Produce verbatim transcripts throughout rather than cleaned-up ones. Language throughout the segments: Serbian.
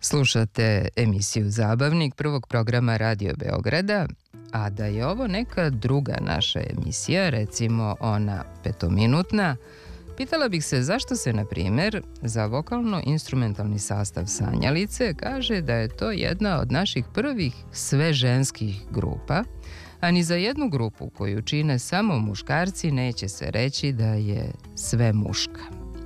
Slušate emisiju Zabavnik prvog programa Radio Beograda, a da je ovo neka druga naša emisija, recimo ona petominutna, pitala bih se zašto se, na primer, za vokalno-instrumentalni sastav Sanjalice kaže da je to jedna od naših prvih sve ženskih grupa, a ni za jednu grupu koju čine samo muškarci neće se reći da je sve muška.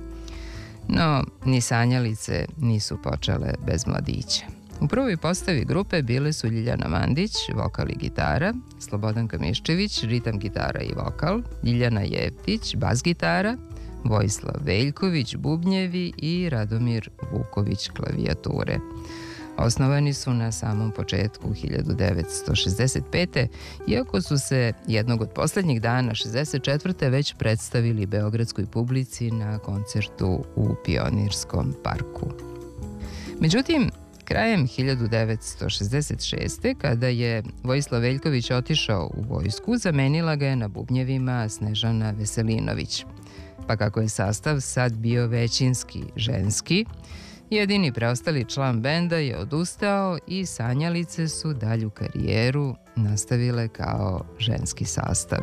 No, ni Sanjalice nisu počele bez mladića. U prvoj postavi grupe bile su Ljiljana Mandić, vokal i gitara, Slobodanka Miščević, ritam, gitara i vokal, Ljiljana Jeftić, bas gitara, Vojislav Veljković, bubnjevi i Radomir Vuković, klavijature. Osnovani su na samom početku hiljadu devetsto šezdeset pete. iako su se jednog od poslednjih dana šezdeset četvrte već predstavili beogradskoj publici na koncertu u Pionirskom parku. Međutim, krajem hiljadu devetsto šezdeset šeste. kada je Vojislav Veljković otišao u vojsku, zamenila ga je na bubnjevima Snežana Veselinović. Pa kako je sastav sad bio većinski ženski, jedini preostali član benda je odustao i Sanjalice su dalju karijeru nastavile kao ženski sastav.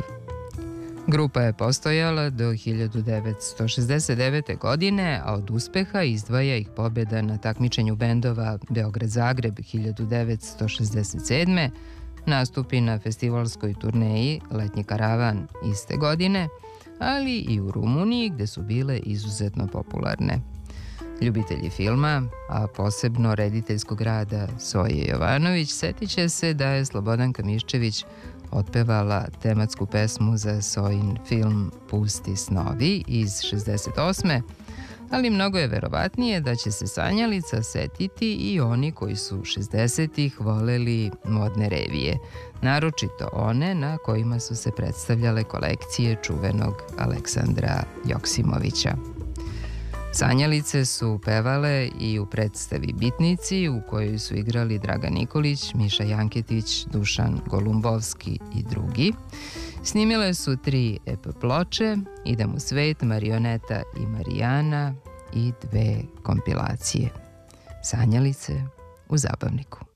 Grupa je postojala do hiljadu devetsto šezdeset devete. godine, a od uspeha izdvaja ih pobjeda na takmičenju bendova Beograd-Zagreb hiljadu devetsto šezdeset sedme. nastupi na festivalskoj turneji Letnji karavan iste godine, ali i u Rumuniji gde su bile izuzetno popularne. Ljubitelji filma, a posebno rediteljskog rada Soje Jovanović, setit će se da je Slobodanka Miščević otpevala tematsku pesmu za Sojin film Pusti snovi iz šezdeset osme. ali mnogo je verovatnije da će se Sanjalica setiti i oni koji su šezdesetih voleli modne revije, naročito one na kojima su se predstavljale kolekcije čuvenog Aleksandra Joksimovića. Sanjalice su pevale i u predstavi Bitnici, u kojoj su igrali Dragan Nikolić, Miša Janketić, Dušan Golumbovski i drugi. Snimile su tri E P ploče, Idem u svet, Marioneta i Marijana, i dve kompilacije. Sanjalice u Zabavniku.